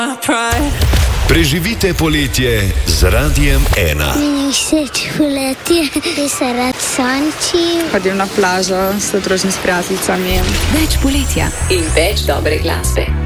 Preživite poletje z Radiem 1. Meni všeč poletje, ker se rad sončim. Hodim na plažo s družnimi prijateljicami. Več poletja in več dobre glasbe.